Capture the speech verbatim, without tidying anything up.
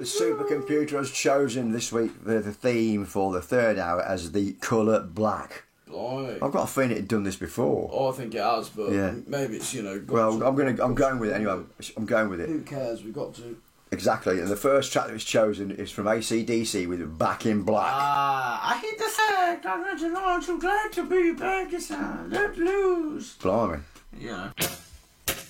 The supercomputer has chosen this week the, the theme for the third hour as the colour black. Blimey. I've got a feeling it had done this before. Oh, I think it has, but yeah. maybe it's, you know... Got well, to, I'm gonna, I'm going with it anyway. I'm going with it. Who cares? We've got to... Exactly, and the first track that was chosen is from A C D C with Back in Black. Ah, I hate the fact I'm not so glad to be back inside. Let loose. Blimey. Yeah.